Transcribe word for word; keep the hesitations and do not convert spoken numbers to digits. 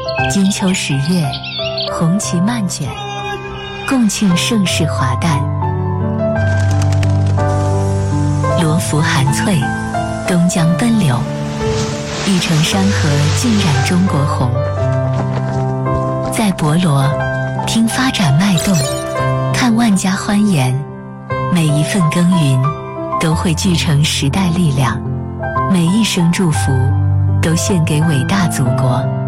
金秋十月，红旗漫卷，共庆盛世华诞。罗浮含翠，东江奔流，玉城山河浸染中国红。在博罗，听发展脉动，看万家欢颜，每一份耕耘都汇聚成时代力量，每一声祝福都献给伟大祖国。